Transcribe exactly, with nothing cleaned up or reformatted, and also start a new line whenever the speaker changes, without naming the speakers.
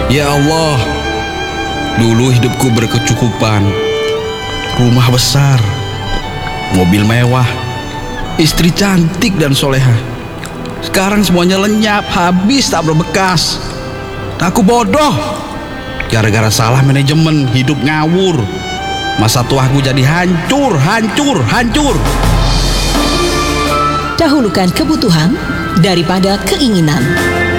Ya Allah, dulu hidupku berkecukupan, rumah besar, mobil mewah, istri cantik dan soleha. Sekarang semuanya lenyap, habis tak berbekas. Aku bodoh, gara-gara salah manajemen, hidup ngawur. Masa tuaku jadi hancur, hancur, hancur.
Dahulukan kebutuhan daripada keinginan.